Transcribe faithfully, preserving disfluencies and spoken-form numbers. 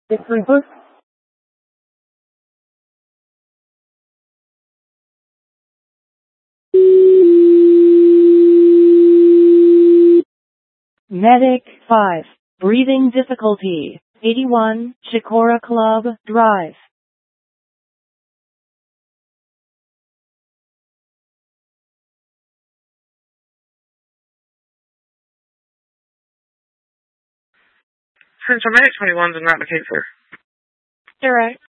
Different. Medic five. Breathing difficulty. eighty-one, Chicora Club Drive. Since I'm Medic twenty-one, is not the case, sir. Direct.